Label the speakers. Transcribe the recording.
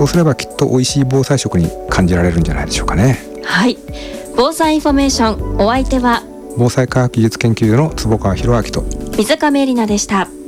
Speaker 1: そうすればきっと美味しい防災食に感じられるんじゃないでしょうかね。
Speaker 2: はい、防災インフォメーション、お相手は
Speaker 1: 防災科学技術研究所の坪川博明と
Speaker 2: 水上恵里奈でした。